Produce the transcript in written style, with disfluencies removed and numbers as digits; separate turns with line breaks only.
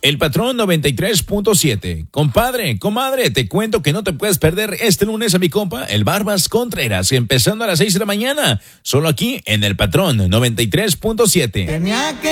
El Patrón 93.7. Compadre, comadre, te cuento que no te puedes perder este lunes a mi compa, el Barbas Contreras, empezando a las 6 de la mañana, solo aquí en El Patrón 93.7.
Tenía que